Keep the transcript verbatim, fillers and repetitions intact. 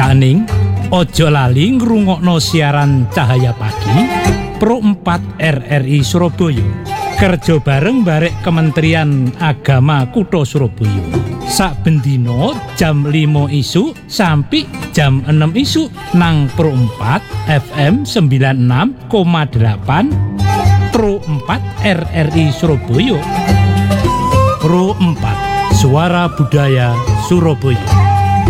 Kaning, ojo lali ngrungokno siaran Cahaya Pagi Pro empat R R I Surabaya. Kerja bareng barek Kementerian Agama Kutha Surabaya. Saben dina jam lima isuk sampai jam enam isuk nang Pro empat F M sembilan puluh enam koma delapan Pro empat R R I Surabaya. Pro empat Suara Budaya Surabaya.